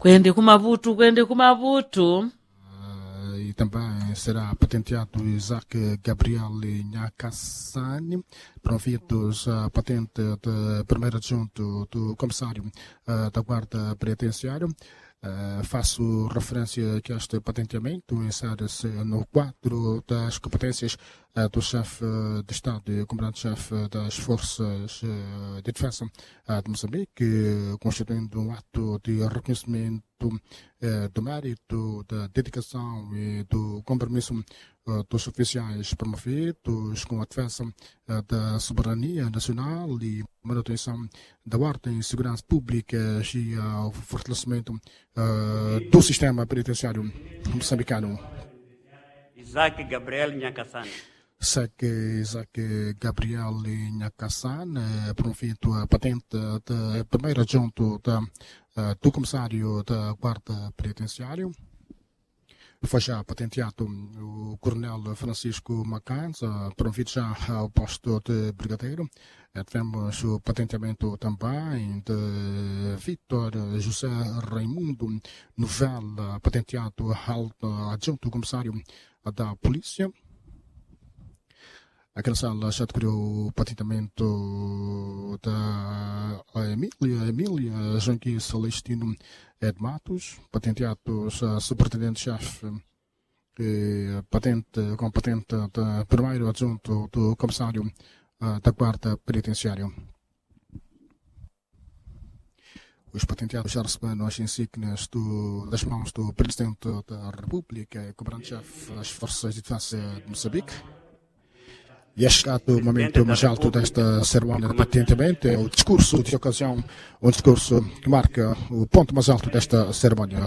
Kwende kumaputu. E também será patenteado Isaac Gabriel Nhakassani, providos a patente de primeiro adjunto do comissário da Guarda Penitenciária. Faço referência que este patenteamento insere-se no quadro das competências do chefe de Estado e comandante-chefe das Forças de Defesa de Moçambique, constituindo um ato de reconhecimento do mérito, da dedicação e do compromisso dos oficiais promovidos com a defesa da soberania nacional e manutenção da ordem e segurança pública e ao fortalecimento do sistema penitenciário moçambicano. Isaac Gabriel Nhakassani. Isaac Gabriel Nhakassani, promovido a patente de primeiro adjunto do comissário da Guarda Penitenciária. Foi já patenteado o coronel Francisco Macanza, promovido já ao posto de brigadeiro. Tivemos o patenteamento também de Vítor José Raimundo Novella, patenteado ao adjunto comissário da Polícia. Aqui na sala já adquiriu o patenteamento da Emília Janqui Celestino Ed Matos, patenteados a superintendente-chefe com patente de primeiro adjunto do comissário da Guarda Penitenciária. Os patenteados já receberam as insígnias das mãos do Presidente da República e comandante-chefe das Forças de Defesa de Moçambique. E é chegado o momento mais alto desta cerimónia de patenteamento, é o discurso de ocasião, um discurso que marca o ponto mais alto desta cerimónia.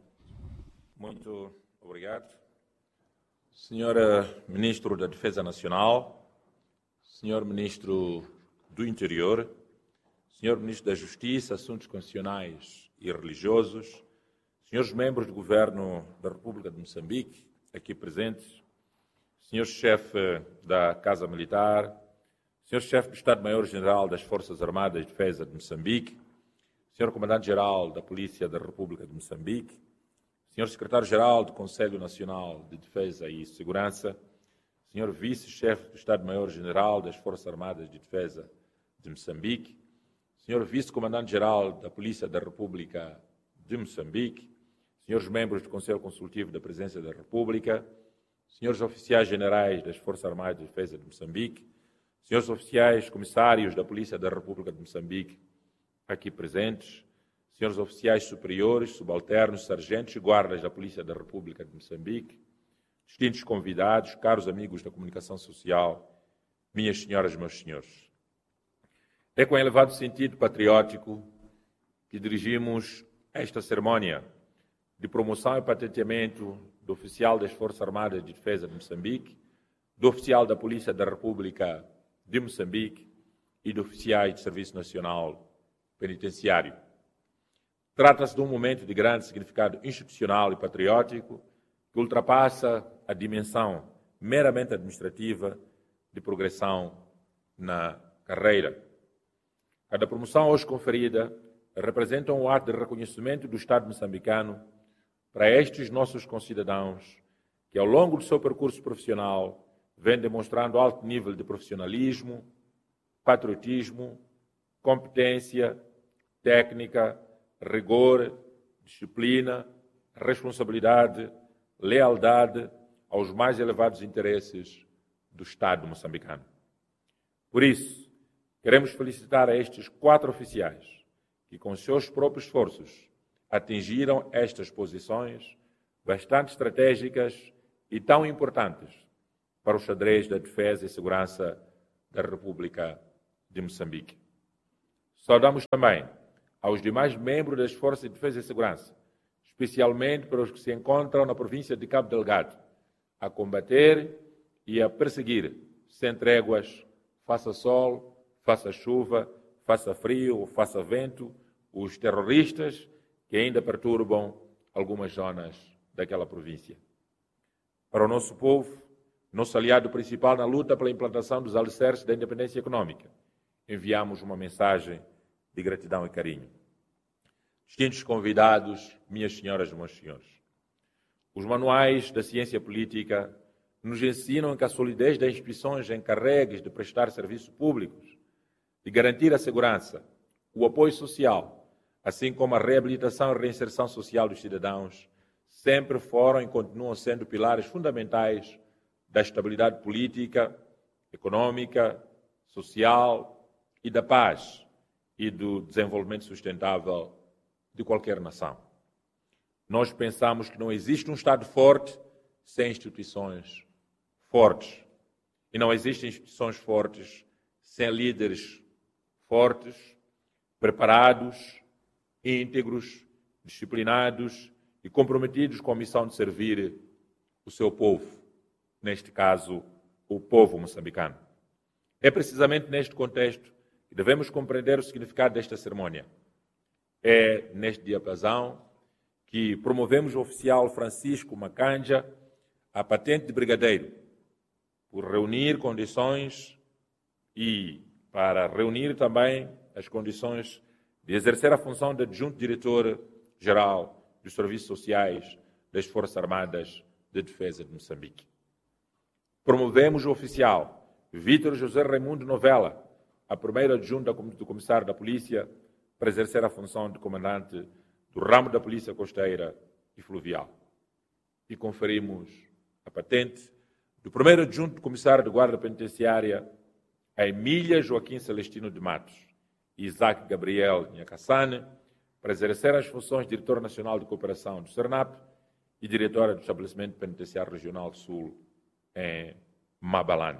Muito obrigado. Senhor Ministro da Defesa Nacional, Senhor Ministro do Interior, Senhor Ministro da Justiça, Assuntos Constitucionais e Religiosos, senhores membros do Governo da República de Moçambique, aqui presentes, senhor chefe da Casa Militar, senhor chefe do Estado-Maior-General das Forças Armadas de Defesa de Moçambique, senhor comandante-geral da Polícia da República de Moçambique, senhor secretário-geral do Conselho Nacional de Defesa e Segurança, senhor vice-chefe do Estado-Maior-General das Forças Armadas de Defesa de Moçambique, senhor vice-comandante-geral da Polícia da República de Moçambique, senhores membros do Conselho Consultivo da Presidência da República, senhores oficiais generais das Forças Armadas de Defesa de Moçambique, senhores oficiais comissários da Polícia da República de Moçambique, aqui presentes, senhores oficiais superiores, subalternos, sargentos e guardas da Polícia da República de Moçambique, distintos convidados, caros amigos da comunicação social, minhas senhoras e meus senhores. É com elevado sentido patriótico que dirigimos esta cerimónia de promoção e patenteamento do oficial das Forças Armadas de Defesa de Moçambique, do oficial da Polícia da República de Moçambique e do oficiais de Serviço Nacional Penitenciário. Trata-se de um momento de grande significado institucional e patriótico que ultrapassa a dimensão meramente administrativa de progressão na carreira. Cada promoção hoje conferida representa um ato de reconhecimento do Estado moçambicano para estes nossos concidadãos que, ao longo do seu percurso profissional, vêm demonstrando alto nível de profissionalismo, patriotismo, competência, técnica, rigor, disciplina, responsabilidade, lealdade aos mais elevados interesses do Estado moçambicano. Por isso, queremos felicitar a estes 4 oficiais que, com seus próprios esforços, atingiram estas posições bastante estratégicas e tão importantes para o xadrez da defesa e segurança da República de Moçambique. Saudamos também aos demais membros das Forças de Defesa e Segurança, especialmente para os que se encontram na província de Cabo Delgado, a combater e a perseguir, sem tréguas, faça sol, faça chuva, faça frio ou faça vento, os terroristas que ainda perturbam algumas zonas daquela província. Para o nosso povo, nosso aliado principal na luta pela implantação dos alicerces da independência econômica, enviamos uma mensagem de gratidão e carinho. distintos convidados, minhas senhoras e meus senhores. Os manuais da ciência política nos ensinam que a solidez das instituições encarregues de prestar serviços públicos, de garantir a segurança, o apoio social, assim como a reabilitação e reinserção social dos cidadãos, sempre foram e continuam sendo pilares fundamentais da estabilidade política, econômica, social e da paz e do desenvolvimento sustentável de qualquer nação. Nós pensamos que não existe um Estado forte sem instituições fortes. E não existem instituições fortes sem líderes fortes, preparados, íntegros, disciplinados e comprometidos com a missão de servir o seu povo, neste caso, o povo moçambicano. É precisamente neste contexto que devemos compreender o significado desta cerimônia. É neste diapasão que promovemos o oficial Francisco Macanja a patente de brigadeiro, por reunir condições e para reunir também as condições de exercer a função de adjunto diretor-geral dos Serviços Sociais das Forças Armadas de Defesa de Moçambique. Promovemos o oficial Vítor José Raimundo Novella a primeiro adjunto do Comissário da Polícia para exercer a função de comandante do ramo da Polícia Costeira e Fluvial. E conferimos a patente do primeiro adjunto do Comissário de Guarda Penitenciária a Emília Joaquim Celestino de Matos e Isaac Gabriel Nhacassane para exercer as funções de Diretor Nacional de Cooperação do CERNAP e Diretora do Estabelecimento Penitenciário Regional do Sul em Mabalane.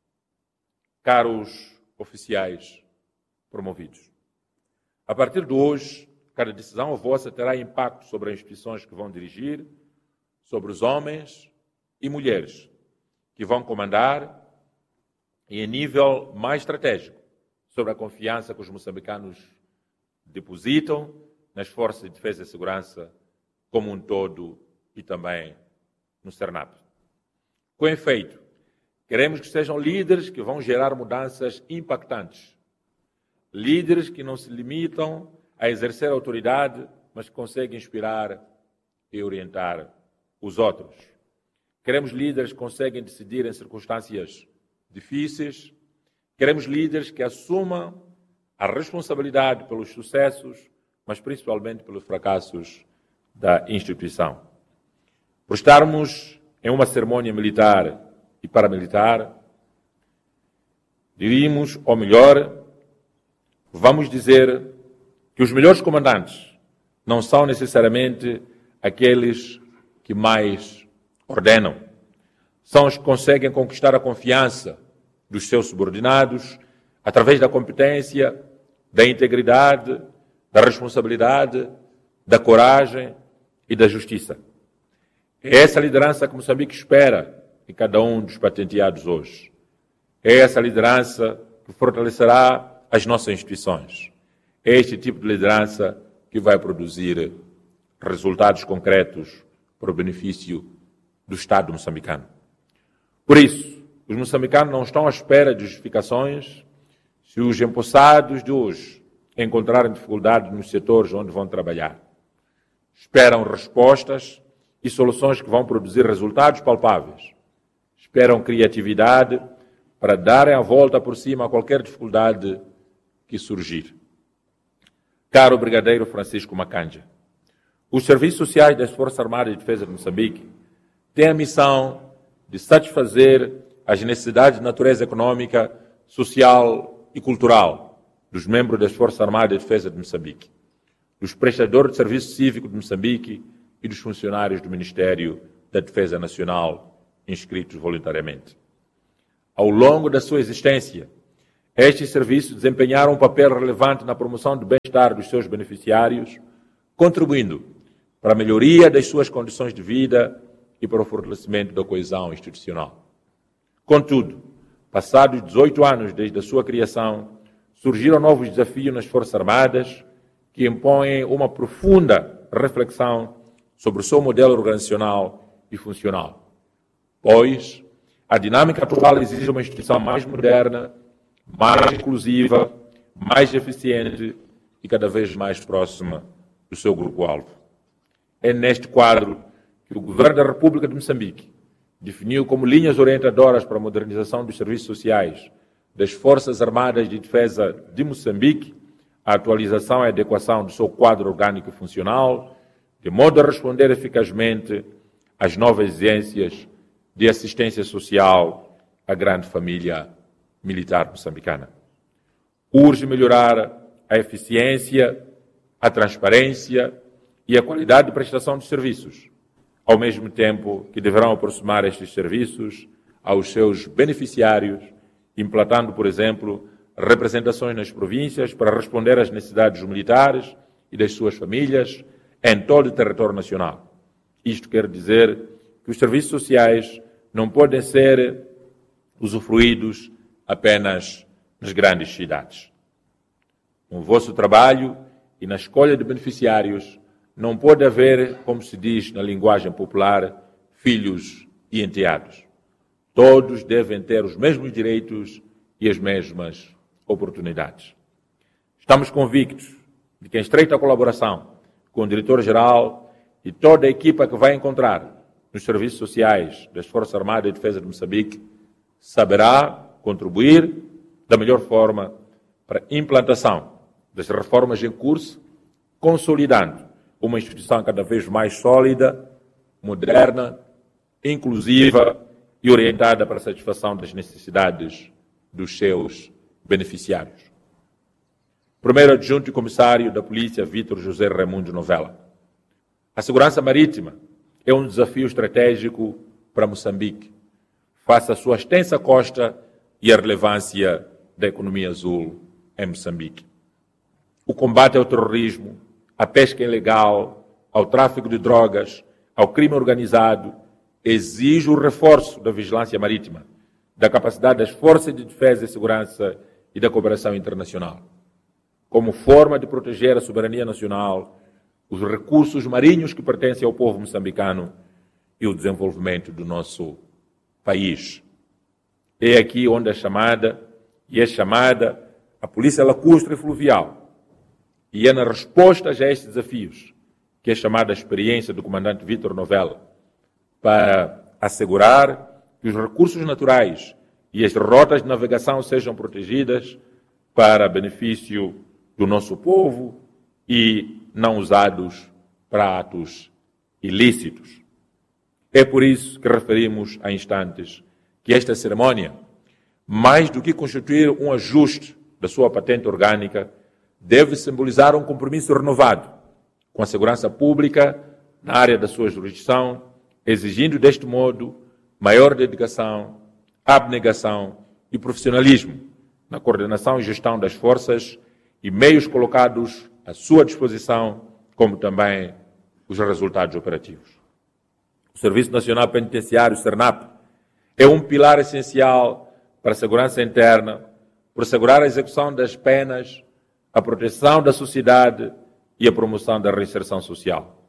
Caros oficiais promovidos, a partir de hoje, cada decisão vossa terá impacto sobre as instituições que vão dirigir, sobre os homens e mulheres que vão comandar e, em nível mais estratégico, sobre a confiança que os moçambicanos depositam nas forças de defesa e segurança como um todo e também no CERNAP. Com efeito, queremos que sejam líderes que vão gerar mudanças impactantes. Líderes que não se limitam a exercer autoridade, mas que conseguem inspirar e orientar os outros. Queremos líderes que conseguem decidir em circunstâncias difíceis. Queremos líderes que assumam a responsabilidade pelos sucessos, mas principalmente pelos fracassos da instituição. Por estarmos em uma cerimônia militar e paramilitar, diríamos, ou melhor, vamos dizer que os melhores comandantes não são necessariamente aqueles que mais ordenam. São os que conseguem conquistar a confiança dos seus subordinados através da competência, da integridade, da responsabilidade, da coragem e da justiça. É essa liderança que Moçambique espera em cada um dos patenteados hoje. É essa liderança que fortalecerá as nossas instituições. É este tipo de liderança que vai produzir resultados concretos para o benefício do Estado moçambicano. Por isso, os moçambicanos não estão à espera de justificações se os empossados de hoje encontrarem dificuldades nos setores onde vão trabalhar. Esperam respostas e soluções que vão produzir resultados palpáveis. Esperam criatividade para darem a volta por cima a qualquer dificuldade que surgir. Caro Brigadeiro Francisco Macanja, os Serviços Sociais das Forças Armadas de Defesa de Moçambique têm a missão de satisfazer as necessidades de natureza econômica, social e cultural dos membros das Forças Armadas de Defesa de Moçambique, dos prestadores de serviço cívico de Moçambique e dos funcionários do Ministério da Defesa Nacional inscritos voluntariamente. Ao longo da sua existência, estes serviços desempenharam um papel relevante na promoção do bem-estar dos seus beneficiários, contribuindo para a melhoria das suas condições de vida e para o fortalecimento da coesão institucional. Contudo, passados 18 anos desde a sua criação, surgiram novos desafios nas Forças Armadas que impõem uma profunda reflexão sobre o seu modelo organizacional e funcional. Pois, a dinâmica atual exige uma instituição mais moderna, mais inclusiva, mais eficiente e cada vez mais próxima do seu grupo-alvo. É neste quadro que o Governo da República de Moçambique definiu como linhas orientadoras para a modernização dos serviços sociais das Forças Armadas de Defesa de Moçambique a atualização e adequação do seu quadro orgânico e funcional, de modo a responder eficazmente às novas exigências de assistência social à grande família militar moçambicana. Urge melhorar a eficiência, a transparência e a qualidade de prestação de serviços, ao mesmo tempo que deverão aproximar estes serviços aos seus beneficiários, implantando, por exemplo, representações nas províncias para responder às necessidades dos militares e das suas famílias em todo o território nacional. Isto quer dizer que os serviços sociais não podem ser usufruídos apenas nas grandes cidades. No vosso trabalho e na escolha de beneficiários não pode haver, como se diz na linguagem popular, filhos e enteados. Todos devem ter os mesmos direitos e as mesmas oportunidades. Estamos convictos de que, em estreita colaboração com o diretor-geral e toda a equipa que vai encontrar nos serviços sociais das Forças Armadas de Defesa de Moçambique, saberá contribuir da melhor forma para a implantação das reformas em curso, consolidando uma instituição cada vez mais sólida, moderna, inclusiva e orientada para a satisfação das necessidades dos seus beneficiários. Primeiro adjunto e comissário da Polícia, Vítor José Raimundo Novella. A segurança marítima é um desafio estratégico para Moçambique, face à sua extensa costa e a relevância da economia azul em Moçambique. O combate ao terrorismo, à pesca ilegal, ao tráfico de drogas, ao crime organizado, exige o reforço da vigilância marítima, da capacidade das forças de defesa e segurança e da cooperação internacional, como forma de proteger a soberania nacional, os recursos marinhos que pertencem ao povo moçambicano e o desenvolvimento do nosso país. É aqui onde a Polícia Lacustre e Fluvial. E é na resposta a estes desafios que é chamada a experiência do comandante Vítor Novella para assegurar que os recursos naturais e as rotas de navegação sejam protegidas para benefício do nosso povo e não usados para atos ilícitos. É por isso que referimos há instantes que esta cerimônia, mais do que constituir um ajuste da sua patente orgânica, deve simbolizar um compromisso renovado com a segurança pública na área da sua jurisdição, exigindo deste modo maior dedicação, abnegação e profissionalismo na coordenação e gestão das forças e meios colocados à sua disposição, como também os resultados operativos. O Serviço Nacional Penitenciário, SERNAP, é um pilar essencial para a segurança interna, por assegurar a execução das penas, a proteção da sociedade e a promoção da reinserção social,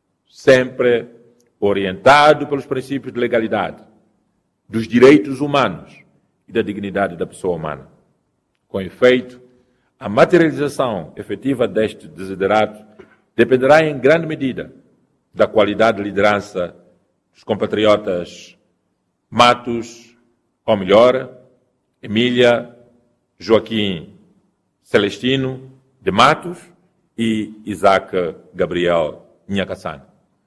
sempre orientado pelos princípios de legalidade, dos direitos humanos e da dignidade da pessoa humana. Com efeito, a materialização efetiva deste desiderato dependerá em grande medida da qualidade de liderança dos compatriotas Matos, ou melhor, Emília Joaquim Celestino de Matos e Isaac Gabriel Nhacassane.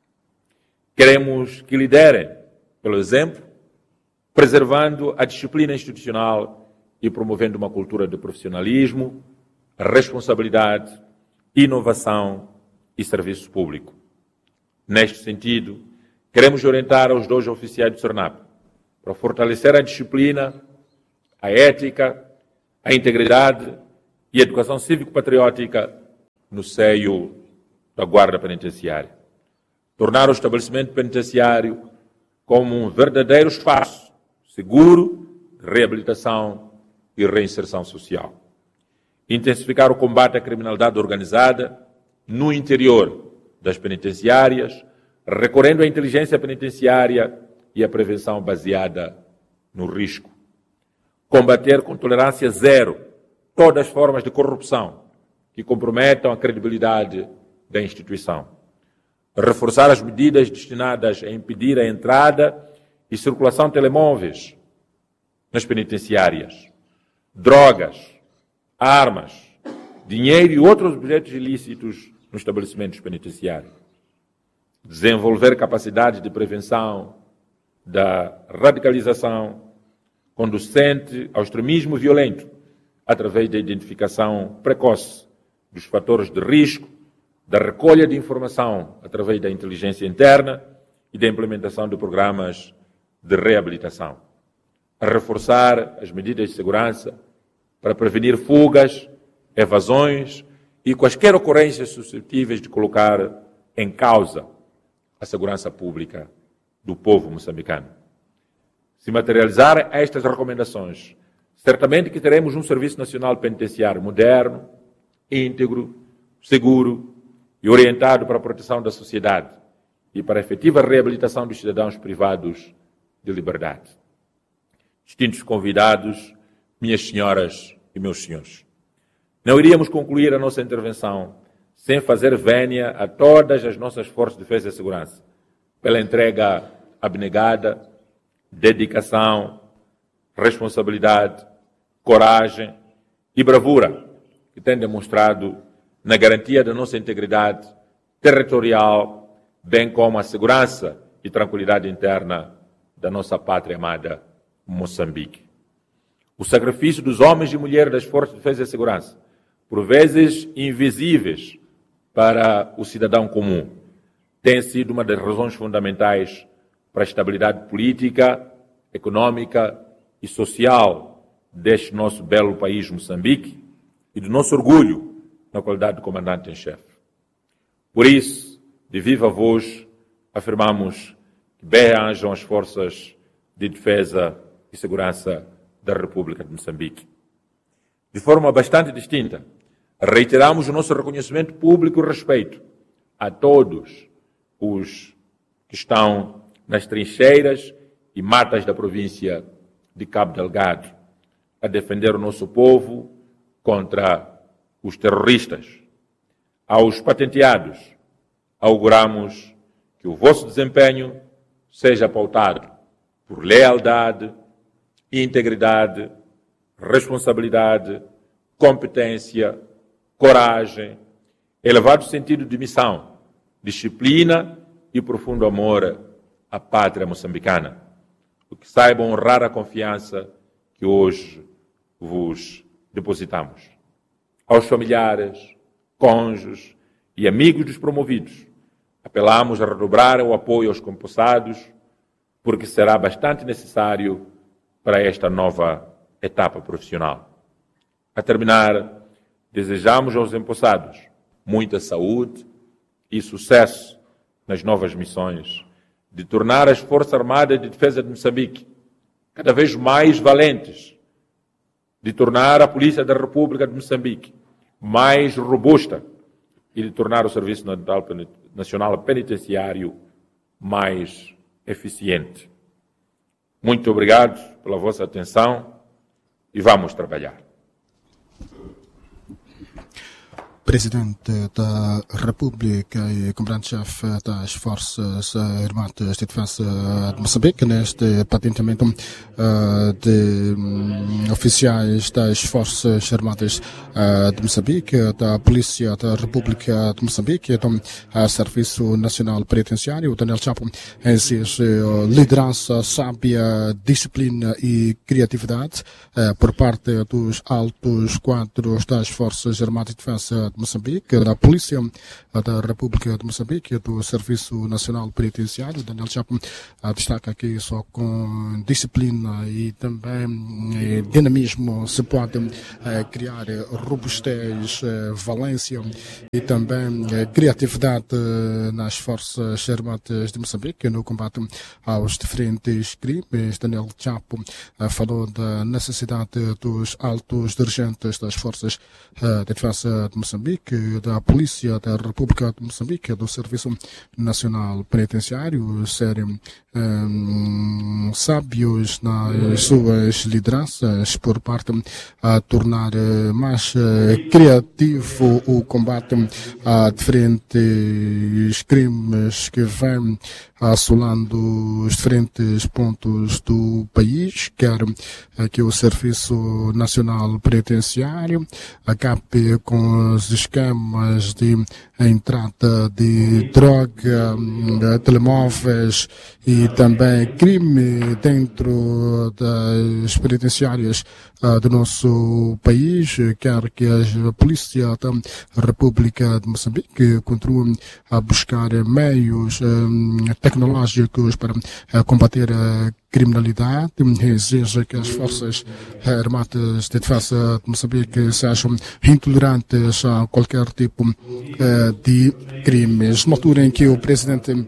Queremos que liderem pelo exemplo, preservando a disciplina institucional e promovendo uma cultura de profissionalismo, responsabilidade, inovação e serviço público. Neste sentido, queremos orientar aos dois oficiais do SERNAP para fortalecer a disciplina, a ética, a integridade e a educação cívico-patriótica no seio da Guarda Penitenciária. Tornar o estabelecimento penitenciário como um verdadeiro espaço seguro de reabilitação e reinserção social. Intensificar o combate à criminalidade organizada no interior das penitenciárias, recorrendo à inteligência penitenciária e à prevenção baseada no risco. Combater com tolerância zero todas as formas de corrupção que comprometam a credibilidade da instituição. Reforçar as medidas destinadas a impedir a entrada e circulação de telemóveis nas penitenciárias, drogas, armas, dinheiro e outros objetos ilícitos nos estabelecimentos penitenciários. Desenvolver capacidade de prevenção da radicalização conducente ao extremismo violento através da identificação precoce dos fatores de risco, da recolha de informação através da inteligência interna e da implementação de programas de reabilitação. A reforçar as medidas de segurança para prevenir fugas, evasões e quaisquer ocorrências suscetíveis de colocar em causa a segurança pública do povo moçambicano. Se materializarem estas recomendações, certamente que teremos um Serviço Nacional Penitenciário moderno, íntegro, seguro e orientado para a proteção da sociedade e para a efetiva reabilitação dos cidadãos privados de liberdade. Distintos convidados, minhas senhoras e meus senhores, não iríamos concluir a nossa intervenção sem fazer vénia a todas as nossas forças de defesa e segurança pela entrega abnegada, dedicação, responsabilidade, coragem e bravura que têm demonstrado na garantia da nossa integridade territorial, bem como a segurança e tranquilidade interna da nossa pátria amada Moçambique. O sacrifício dos homens e mulheres das forças de defesa e segurança, por vezes invisíveis para o cidadão comum, tem sido uma das razões fundamentais para a estabilidade política, econômica e social deste nosso belo país Moçambique e do nosso orgulho na qualidade de comandante em chefe. Por isso, de viva voz, afirmamos que bem-ajam as forças de defesa e segurança da República de Moçambique. De forma bastante distinta, reiteramos o nosso reconhecimento público e respeito a todos os que estão nas trincheiras e matas da província de Cabo Delgado a defender o nosso povo contra os terroristas. Aos patenteados, auguramos que o vosso desempenho seja pautado por lealdade, integridade, responsabilidade, competência, coragem, elevado sentido de missão, disciplina e profundo amor à pátria moçambicana, o que saibam honrar a confiança que hoje vos depositamos. Aos familiares, cônjuges e amigos dos promovidos, apelamos a redobrar o apoio aos concursados, porque será bastante necessário para esta nova etapa profissional. A terminar, desejamos aos empossados muita saúde e sucesso nas novas missões, de tornar as Forças Armadas de Defesa de Moçambique cada vez mais valentes, de tornar a Polícia da República de Moçambique mais robusta e de tornar o Serviço Nacional Penitenciário mais eficiente. Muito obrigado pela vossa atenção e vamos trabalhar. Presidente da República e comandante-chefe das Forças Armadas de Defesa de Moçambique, neste patenteamento de oficiais das Forças Armadas de Moçambique, da Polícia da República de Moçambique, do Serviço Nacional Penitenciário. Daniel Chapo exige liderança, sábia, disciplina e criatividade por parte dos altos quadros das Forças Armadas de Defesa de Moçambique, da Polícia da República de Moçambique e do Serviço Nacional Penitenciário. Daniel Chapo destaca que só com disciplina e também dinamismo se pode criar robustez, valência e também criatividade nas Forças Armadas de Moçambique no combate aos diferentes crimes. Daniel Chapo falou da necessidade dos altos dirigentes das Forças de Defesa de Moçambique Moçambique, da Polícia da República de Moçambique, do Serviço Nacional Penitenciário, serem sábios nas suas lideranças por parte a tornar mais criativo o combate a diferentes crimes que vêm assolando os diferentes pontos do país, quer que o Serviço Nacional Penitenciário acabe com os esquemas de entrada de droga, telemóveis e também crime dentro das penitenciárias do nosso país, quer que a Polícia da República de Moçambique continue a buscar meios tecnológicos para combater a criminalidade, exige que as Forças Armadas de Defesa de Moçambique sejam intolerantes a qualquer tipo de crimes. Na altura em que o Presidente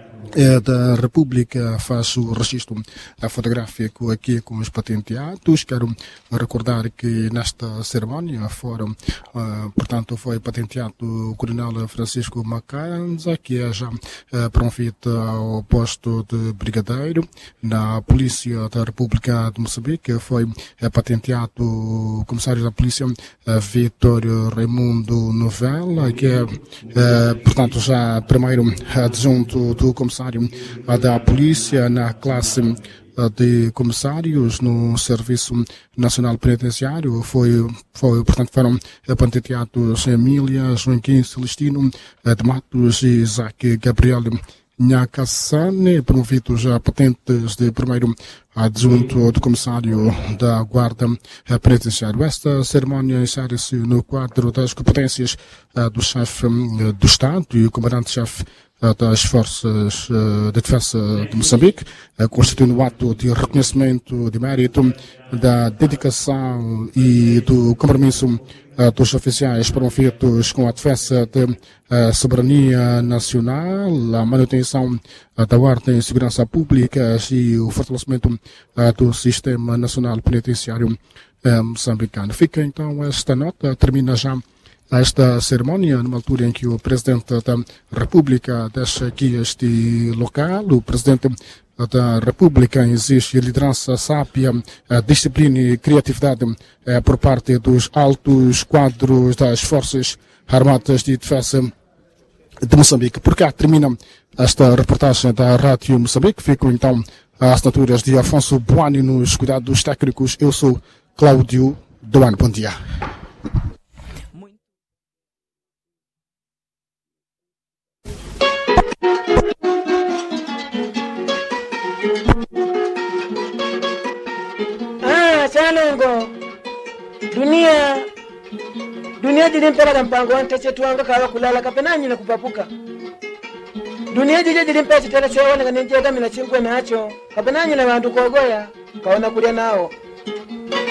da República faz o registro fotográfico aqui com os patenteados. Quero recordar que nesta cerimónia foram, portanto, foi patenteado o Coronel Francisco Macanza, que é já promovido ao posto de brigadeiro. Na Polícia da República de Moçambique foi patenteado o Comissário da Polícia Vítor Raimundo Novella, que é, portanto, já primeiro adjunto do Comissário da Polícia na classe de comissários no Serviço Nacional Penitenciário. Portanto, foram patenteados Emília Joaquim Celestino de Matos e Isaac Gabriel Nhacassane, promovidos a patentes de primeiro adjunto do Comissário da Guarda Penitenciária. Esta cerimónia insere-se no quadro das competências do chefe do Estado e o comandante-chefe das Forças de Defesa de Moçambique, constituindo um ato de reconhecimento de mérito, da dedicação e do compromisso dos oficiais promovidos com a defesa da soberania nacional, a manutenção da ordem e segurança públicas e o fortalecimento do sistema nacional penitenciário moçambicano. Fica então esta nota, termina já esta cerimónia, numa altura em que o Presidente da República deixa aqui este local. O Presidente da República exige liderança sábia, disciplina e criatividade por parte dos altos quadros das Forças Armadas de Defesa de Moçambique. Por cá termina esta reportagem da Rádio Moçambique. Ficam então as assinaturas de Afonso Boani nos cuidados técnicos. Eu sou Cláudio Doano. Bom dia. Chanongo dunia jilimpela mpango wante chetuanga kawa kulala kapenanyi na kupapuka dunia jilimpela chitara sewa na kanenjega mina chingwe nacho kapenanyi na wandu kogoya kaona kulia nao